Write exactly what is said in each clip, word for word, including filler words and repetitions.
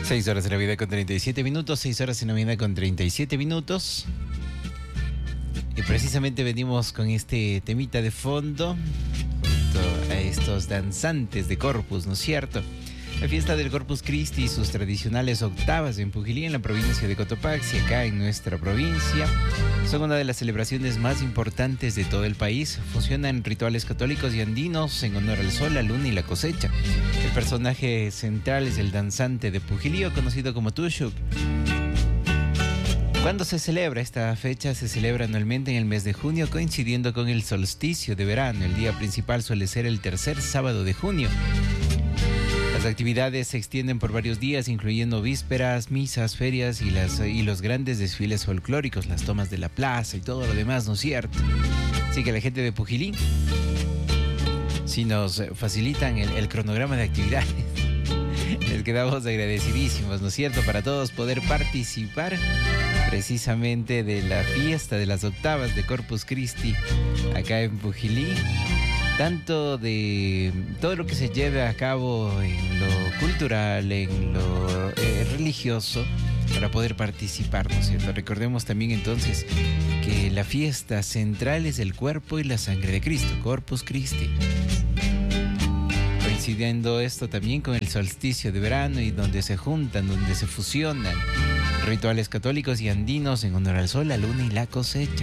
Seis horas en la vida con treinta y siete minutos, seis horas en la vida con treinta y siete minutos. Y precisamente venimos con este temita de fondo, junto a estos danzantes de Corpus, ¿no es cierto? La fiesta del Corpus Christi y sus tradicionales octavas en Pujilí, en la provincia de Cotopaxi, acá en nuestra provincia, son una de las celebraciones más importantes de todo el país. Funcionan rituales católicos y andinos en honor al sol, la luna y la cosecha. El personaje central es el danzante de Pujilí, conocido como Tushuk. ¿Cuándo se celebra esta fecha? Se celebra anualmente en el mes de junio, coincidiendo con el solsticio de verano. El día principal suele ser el tercer sábado de junio. Las actividades se extienden por varios días, incluyendo vísperas, misas, ferias y, las, y los grandes desfiles folclóricos, las tomas de la plaza y todo lo demás, ¿no es cierto? Así que la gente de Pujilí, si nos facilitan el, el cronograma de actividades, les quedamos agradecidísimos, ¿no es cierto? Para todos poder participar precisamente de la fiesta de las octavas de Corpus Christi acá en Pujilí. Tanto de todo lo que se lleve a cabo en lo cultural, en lo eh, religioso, para poder participar, ¿no es cierto? Recordemos también entonces que la fiesta central es el cuerpo y la sangre de Cristo, Corpus Christi. Coincidiendo esto también con el solsticio de verano y donde se juntan, donde se fusionan rituales católicos y andinos en honor al sol, la luna y la cosecha.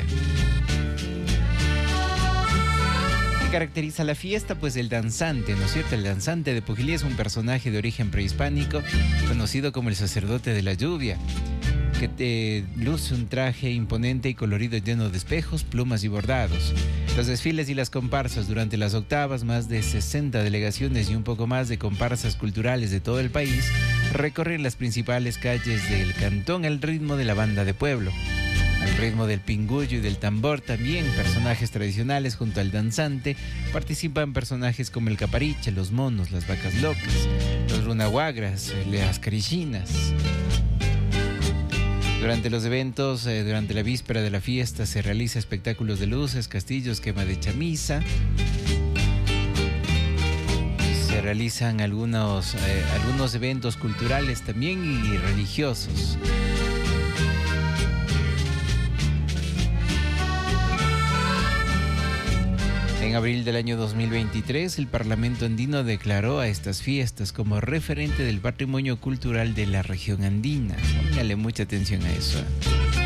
¿Qué caracteriza la fiesta? Pues el danzante, ¿no es cierto? El danzante de Pujilí es un personaje de origen prehispánico conocido como el sacerdote de la lluvia, que te luce un traje imponente y colorido lleno de espejos, plumas y bordados. Los desfiles y las comparsas durante las octavas, más de sesenta delegaciones y un poco más de comparsas culturales de todo el país recorren las principales calles del cantón al ritmo de la banda de pueblo. Al ritmo del pingullo y del tambor también personajes tradicionales junto al danzante participan personajes como el capariche, los monos, las vacas locas, los runahuagras, las carillinas. Durante los eventos, eh, durante la víspera de la fiesta se realiza espectáculos de luces, castillos, quema de chamisa. Se realizan algunos, eh, algunos eventos culturales también y religiosos. En abril del año dos mil veintitrés, el Parlamento andino declaró a estas fiestas como referente del patrimonio cultural de la región andina. Póngale mucha atención a eso.